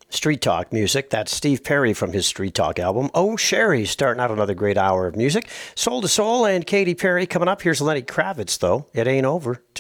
Street Talk music. That's Steve Perry from his Street Talk album. Oh, Sherry, starting out another great hour of music. Soul to Soul and Katy Perry coming up. Here's Lenny Kravitz, though. It ain't over.